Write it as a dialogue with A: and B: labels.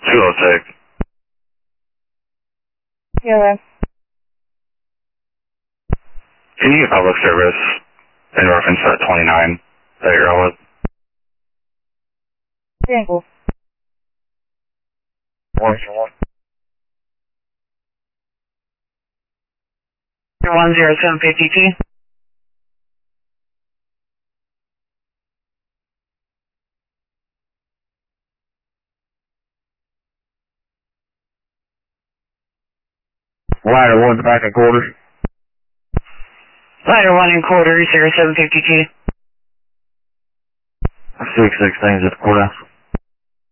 A: 206.
B: Yeah.
A: Can you get public service in reference to that 29 that you're on with?
B: Single.
A: 101.
B: 10752.
A: Ladder 1 back in quarters.
B: Ladder 1 in quarters, 0752.
A: 616 at the courthouse.